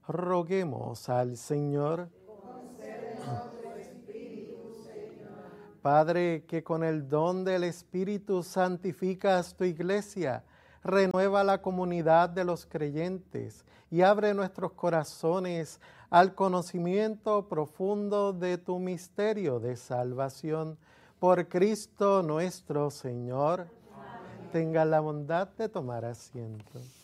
Roguemos al Señor. Padre, que con el don del Espíritu santificas tu iglesia, renueva la comunidad de los creyentes y abre nuestros corazones al conocimiento profundo de tu misterio de salvación. Por Cristo nuestro Señor. Amén. Tenga la bondad de tomar asiento.